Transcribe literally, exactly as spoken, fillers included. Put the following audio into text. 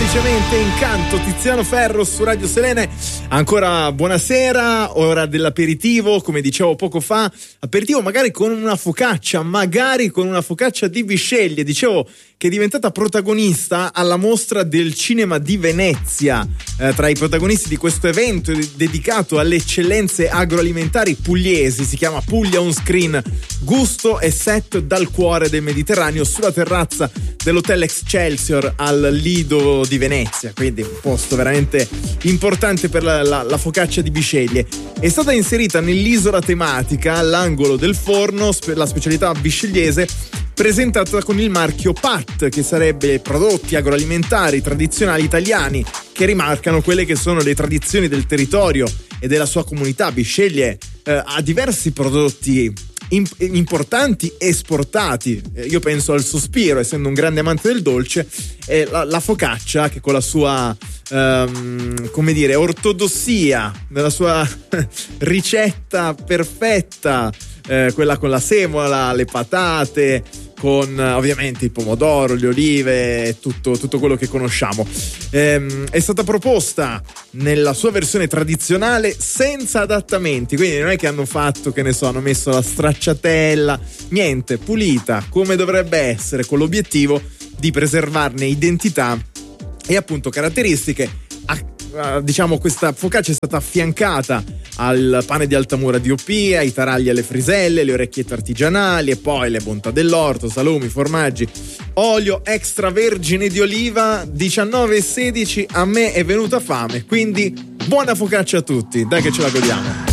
semplicemente Incanto, Tiziano Ferro su Radio Selene. Ancora buonasera, ora dell'aperitivo, come dicevo poco fa, aperitivo magari con una focaccia, magari con una focaccia di Bisceglie. Dicevo che è diventata protagonista alla mostra del cinema di Venezia, eh, tra i protagonisti di questo evento dedicato alle eccellenze agroalimentari pugliesi. Si chiama Puglia on Screen, gusto e set dal cuore del Mediterraneo, sulla terrazza dell'Hotel Excelsior al Lido di Venezia, quindi un posto veramente importante per la, la, la focaccia di Bisceglie. È stata inserita nell'isola tematica all'angolo del forno la specialità biscegliese, presentata con il marchio P A T, che sarebbe prodotti agroalimentari tradizionali italiani che rimarcano quelle che sono le tradizioni del territorio e della sua comunità. Bisceglie eh, ha diversi prodotti importanti esportati. Io penso al Sospiro, essendo un grande amante del dolce, e la, la focaccia, che con la sua um, come dire ortodossia, nella sua ricetta perfetta, eh, quella con la semola, le patate, con ovviamente il pomodoro, le olive, tutto, tutto quello che conosciamo. Ehm, è stata proposta nella sua versione tradizionale senza adattamenti, quindi non è che hanno fatto, che ne so, hanno messo la stracciatella, niente, pulita come dovrebbe essere, con l'obiettivo di preservarne identità e appunto caratteristiche. Diciamo, questa focaccia è stata affiancata al pane di Altamura di Oppia, ai taragli alle friselle, le orecchiette artigianali e poi le bontà dell'orto, salumi, formaggi, olio extravergine di oliva. Diciannove e sedici, a me è venuta fame, quindi buona focaccia a tutti, dai che ce la godiamo.